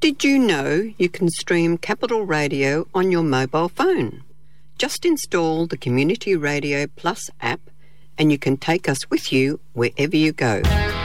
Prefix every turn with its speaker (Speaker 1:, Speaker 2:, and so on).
Speaker 1: Did you know you can stream Capital Radio on your mobile phone? Just install the Community Radio Plus app and you can take us with you wherever you go.